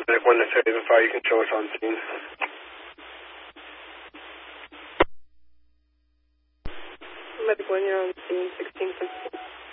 Medic 1 to 75, you can show us on scene. Medic 1, you're on scene, 1616.